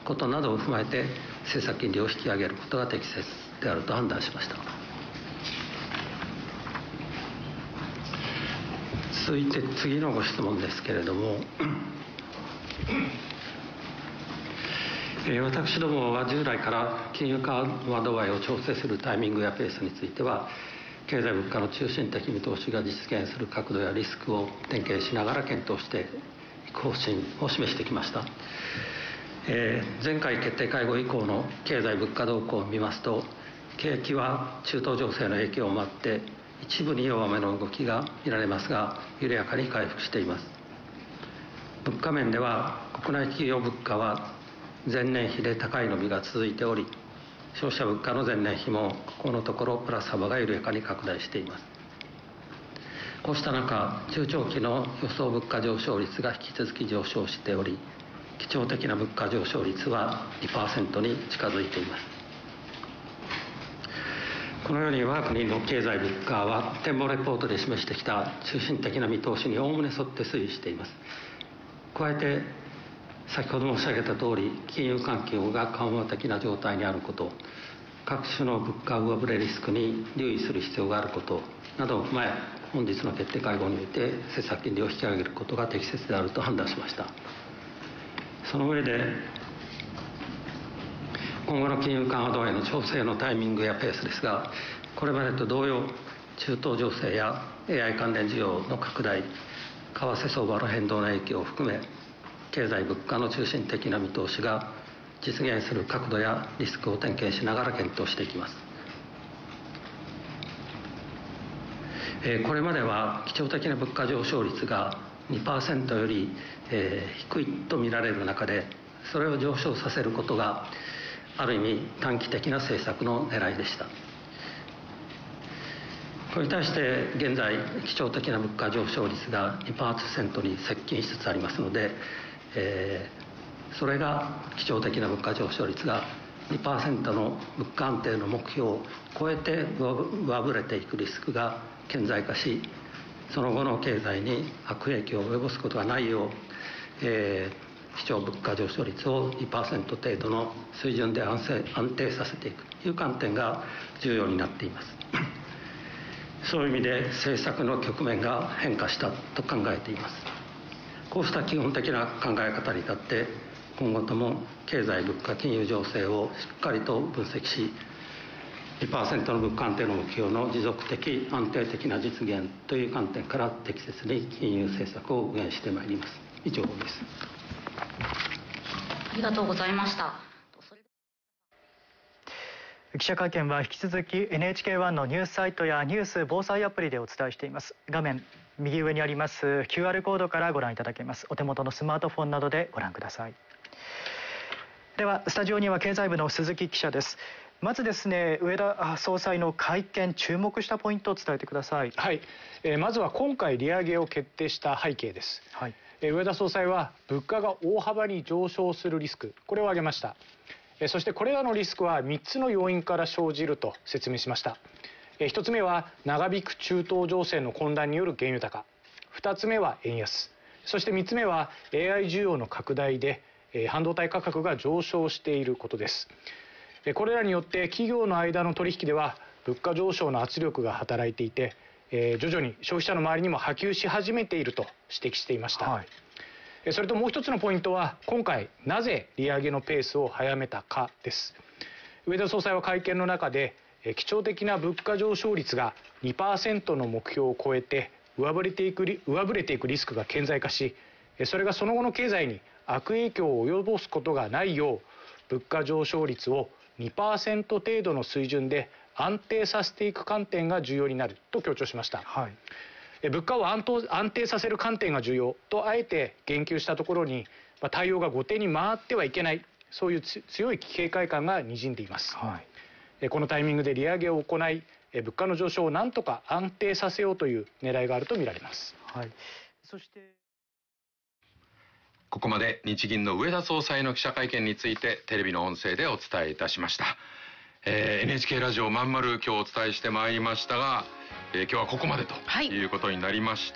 ことなどを踏まえて政策金利を引き上げることが適切であると判断しました。続いて次のご質問ですけれども、私どもは従来から金融緩和度合いを調整するタイミングやペースについては、経済物価の中心的見通しが実現する角度やリスクを点検しながら検討していく方針を示してきました。前回決定会合以降の経済物価動向を見ますと、景気は中東情勢の影響もあって一部に弱めの動きが見られますが、緩やかに回復しています。物価面では国内企業物価は前年比で高い伸びが続いており、消費者物価の前年比もここのところプラス幅が緩やかに拡大しています。こうした中、中長期の予想物価上昇率が引き続き上昇しており、基調的な物価上昇率は 2% に近づいています。このように我が国の経済物価は展望レポートで示してきた中心的な見通しにおおむね沿って推移しています。加えて先ほど申し上げた通り、金融環境が緩和的な状態にあること、各種の物価上振れリスクに留意する必要があることなどを踏まえ、本日の決定会合において政策金利を引き上げることが適切であると判断しました。その上で、今後の金融緩和度合いの調整のタイミングやペースですが、これまでと同様、中東情勢や AI 関連需要の拡大、為替相場の変動の影響を含め、経済物価の中心的な見通しが実現する角度やリスクを点検しながら検討していきます。これまでは基調的な物価上昇率が 2% より低いと見られる中で、それを上昇させることがある意味短期的な政策の狙いでした。これに対して現在基調的な物価上昇率が 2% に接近しつつありますので、それが基調的な物価上昇率が 2% の物価安定の目標を超えて上振れていくリスクが顕在化し、その後の経済に悪影響を及ぼすことがないよう、基調物価上昇率を 2% 程度の水準で安定させていくという観点が重要になっています。そういう意味で政策の局面が変化したと考えています。こうした基本的な考え方に立って、今後とも経済物価金融情勢をしっかりと分析し、2% の物価安定の目標の持続的安定的な実現という観点から適切に金融政策を運営してまいります。以上です。 ありがとうございました。 記者会見は引き続き NHK-1 のニュースサイトやニュース防災アプリでお伝えしています。画面右上にあります QR コードからご覧いただけます。お手元のスマートフォンなどでご覧ください。ではスタジオには経済部の鈴木記者です。まずですね、植田総裁の会見、注目したポイントを伝えてください。 はい、まずは今回利上げを決定した背景です。はい、植田総裁は物価が大幅に上昇するリスク、これを挙げました。そしてこれらのリスクは3つの要因から生じると説明しました。1つ目は長引く中東情勢の混乱による原油高、2つ目は円安、そして3つ目は AI 需要の拡大で半導体価格が上昇していることです。これらによって企業の間の取引では物価上昇の圧力が働いていて、徐々に消費者の周りにも波及し始めていると指摘していました。はい、それともう一つのポイントは、今回なぜ利上げのペースを早めたかです。植田総裁は会見の中で、基調的な物価上昇率が 2% の目標を超えて上振れていくリスクが顕在化し、それがその後の経済に悪影響を及ぼすことがないよう、物価上昇率を 2% 程度の水準で安定させていく観点が重要になると強調しました。はい、物価を安定させる観点が重要とあえて言及したところに、対応が後手に回ってはいけない、そういう強い警戒感がにじんでいます。はい、このタイミングで利上げを行い、物価の上昇をなんとか安定させようという狙いがあると見られます。はい、 そしてここまで日銀の植田総裁の記者会見についてテレビの音声でお伝えいたしました。NHK ラジオまんまる今日お伝えしてまいりましたが、今日はここまでということになりまして、